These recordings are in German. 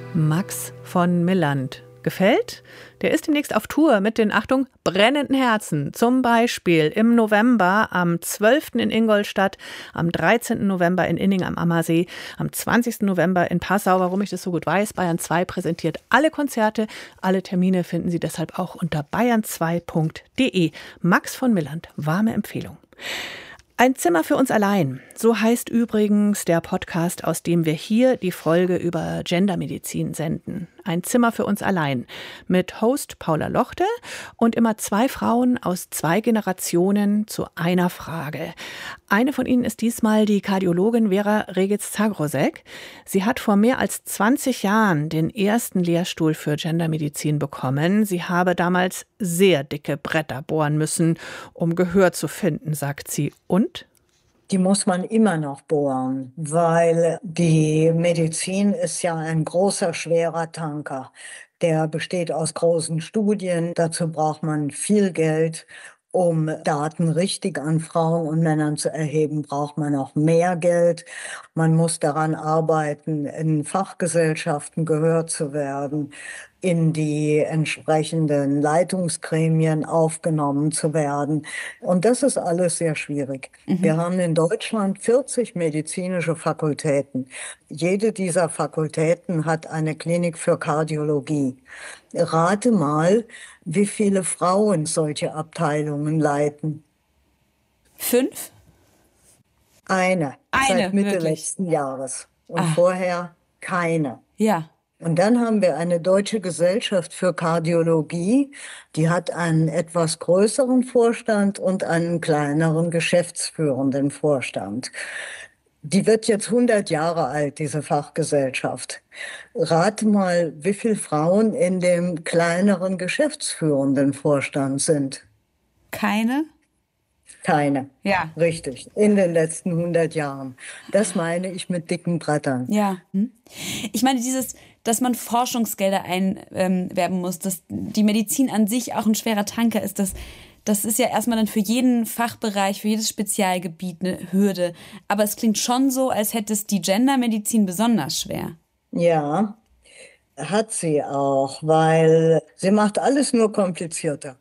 Max von Milland. Gefällt? Der ist demnächst auf Tour mit den, Achtung, brennenden Herzen. Zum Beispiel im November am 12. in Ingolstadt, am 13. November in Inning am Ammersee, am 20. November in Passau. Warum ich das so gut weiß, Bayern 2 präsentiert alle Konzerte. Alle Termine finden Sie deshalb auch unter bayern2.de. Max von Milland, warme Empfehlung. Ein Zimmer für uns allein. So heißt übrigens der Podcast, aus dem wir hier die Folge über Gendermedizin senden. Ein Zimmer für uns allein. Mit Host Paula Lochte und immer 2 Frauen aus 2 Generationen zu einer Frage. Eine von ihnen ist diesmal die Kardiologin Vera Regic-Zagrosek. Sie hat vor mehr als 20 Jahren den ersten Lehrstuhl für Gendermedizin bekommen. Sie habe damals sehr dicke Bretter bohren müssen, um Gehör zu finden, sagt sie. Und? Die muss man immer noch bohren, weil die Medizin ist ja ein großer, schwerer Tanker. Der besteht aus großen Studien. Dazu braucht man viel Geld. Um Daten richtig an Frauen und Männern zu erheben, braucht man auch mehr Geld. Man muss daran arbeiten, in Fachgesellschaften gehört zu werden, in die entsprechenden Leitungsgremien aufgenommen zu werden. Und das ist alles sehr schwierig. Wir haben in Deutschland 40 medizinische Fakultäten. Jede dieser Fakultäten hat eine Klinik für Kardiologie. Rate mal, wie viele Frauen solche Abteilungen leiten. 5? Eine seit Mitte wirklich? letzten Jahres. Und vorher keine. Ja. Und dann haben wir eine deutsche Gesellschaft für Kardiologie, die hat einen etwas größeren Vorstand und einen kleineren geschäftsführenden Vorstand. Die wird jetzt 100 Jahre alt, diese Fachgesellschaft. Rate mal, wie viele Frauen in dem kleineren geschäftsführenden Vorstand sind. Keine? Keine. Ja. Richtig. In den letzten 100 Jahren. Das meine ich mit dicken Brettern. Ja. Ich meine, dass man Forschungsgelder einwerben muss, dass die Medizin an sich auch ein schwerer Tanker ist, das ist ja erstmal dann für jeden Fachbereich, für jedes Spezialgebiet eine Hürde. Aber es klingt schon so, als hätte es die Gendermedizin besonders schwer. Ja, hat sie auch, weil sie macht alles nur komplizierter.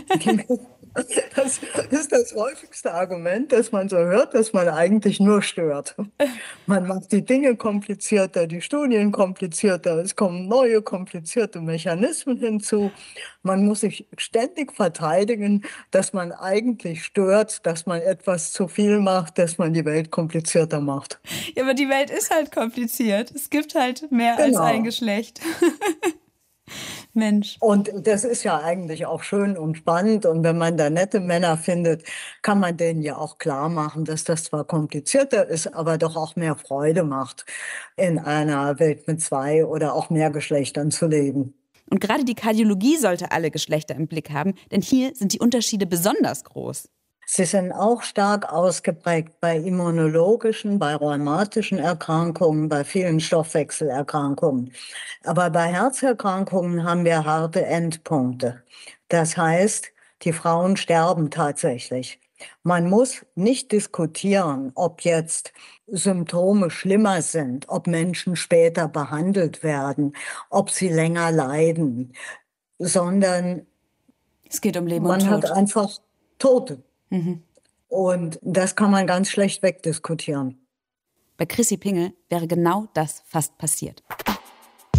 Das ist das häufigste Argument, das man so hört, dass man eigentlich nur stört. Man macht die Dinge komplizierter, die Studien komplizierter, es kommen neue komplizierte Mechanismen hinzu. Man muss sich ständig verteidigen, dass man eigentlich stört, dass man etwas zu viel macht, dass man die Welt komplizierter macht. Ja, aber die Welt ist halt kompliziert. Es gibt halt mehr als ein Geschlecht. Mensch. Und das ist ja eigentlich auch schön und spannend. Und wenn man da nette Männer findet, kann man denen ja auch klar machen, dass das zwar komplizierter ist, aber doch auch mehr Freude macht, in einer Welt mit 2 oder auch mehr Geschlechtern zu leben. Und gerade die Kardiologie sollte alle Geschlechter im Blick haben, denn hier sind die Unterschiede besonders groß. Sie sind auch stark ausgeprägt bei immunologischen, bei rheumatischen Erkrankungen, bei vielen Stoffwechselerkrankungen. Aber bei Herzerkrankungen haben wir harte Endpunkte. Das heißt, die Frauen sterben tatsächlich. Man muss nicht diskutieren, ob jetzt Symptome schlimmer sind, ob Menschen später behandelt werden, ob sie länger leiden, sondern es geht um Leben und Tod. Man hat einfach Tote. Und das kann man ganz schlecht wegdiskutieren. Bei Chrissy Pingel wäre genau das fast passiert.